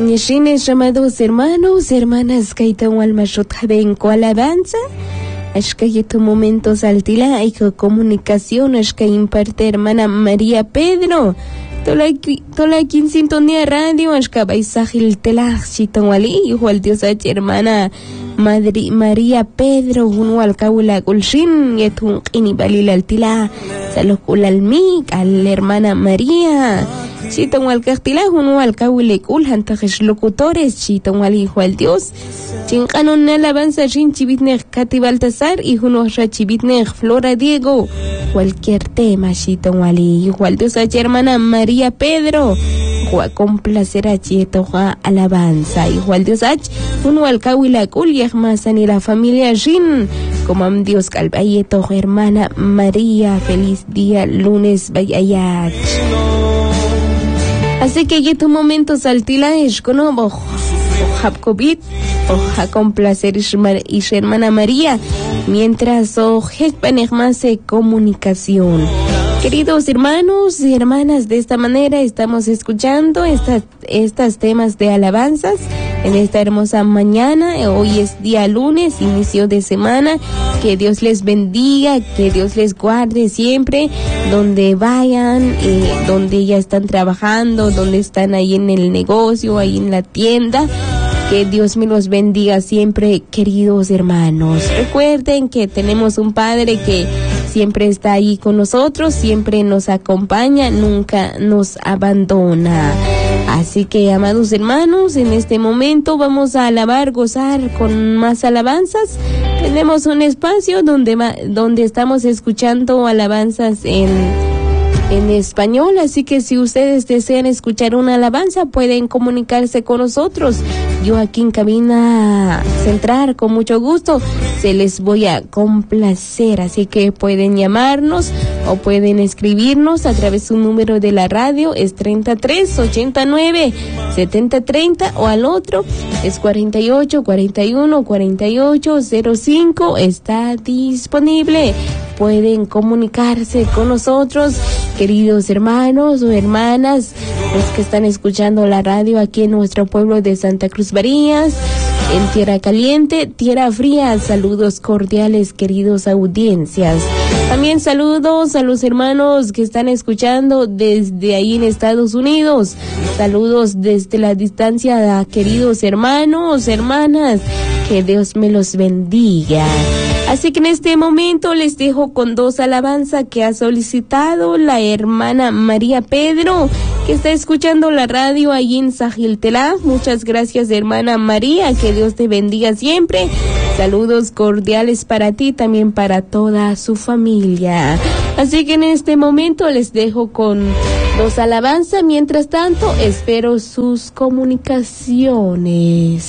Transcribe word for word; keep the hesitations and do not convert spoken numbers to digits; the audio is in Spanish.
Ñeshines, llamados hermanos, hermanas, kaitan almashot jabenco alabanza. Ashkayeto momentos altila, hay comunicación, ashka imparte hermana María Pedro. Tola aquí en sintonía radio, ashka baisajil telaj, chitonwali, igual Dios h hermana Madri, María Pedro, junto al kaula gulshin, yetun inibali altila, salokul almik, al hermana María. Chiton wal castila junto al kaule kul hantajes locutores, chiton wal hijo al Dios. Chincanon alabanza shin chibitne Katy Baltasar y junto a chibitne Flora Diego. Cualquier tema, chiton wal hijo al Dios, a hermana María Pedro. Jua complacer a chieto jua alabanza hijo al Dios h junto al kaule kul yahmasan y la familia shin. Como am Dios calvayeto hermana María, feliz día lunes bayayach. Así que en tu momento saltila es con ojo COVID o complacer y hermana María mientras o más comunicación. Queridos hermanos y hermanas, de esta manera estamos escuchando estas estas temas de alabanzas en esta hermosa mañana. Hoy es día lunes, inicio de semana. Que Dios les bendiga, que Dios les guarde siempre donde vayan, eh, donde ya están trabajando, donde están ahí en el negocio, ahí en la tienda. Que Dios me los bendiga siempre, queridos hermanos. Recuerden que tenemos un Padre que siempre está ahí con nosotros, siempre nos acompaña, nunca nos abandona. Así que, amados hermanos, en este momento vamos a alabar, gozar con más alabanzas. Tenemos un espacio donde, donde estamos escuchando alabanzas en... en español, así que si ustedes desean escuchar una alabanza pueden comunicarse con nosotros. Yo aquí en cabina central con mucho gusto se les voy a complacer, así que pueden llamarnos o pueden escribirnos a través de un número de la radio, es treinta y tres ochenta y nueve setenta treinta, o al otro es cuarenta y ocho cuarenta y uno cuarenta y ocho cero cinco, está disponible. Pueden comunicarse con nosotros, queridos hermanos o hermanas, los que están escuchando la radio aquí en nuestro pueblo de Santa Cruz Barías, en Tierra Caliente, Tierra Fría. Saludos cordiales, queridos audiencias. También saludos a los hermanos que están escuchando desde ahí en Estados Unidos. Saludos desde la distancia, queridos hermanos, hermanas. Que Dios me los bendiga. Así que en este momento les dejo con dos alabanzas que ha solicitado la hermana María Pedro, que está escuchando la radio ahí en Sajiltelá. Muchas gracias, hermana María, que Dios te bendiga siempre. Saludos cordiales para ti, también para toda su familia. Así que en este momento les dejo con dos alabanzas. Mientras tanto, espero sus comunicaciones.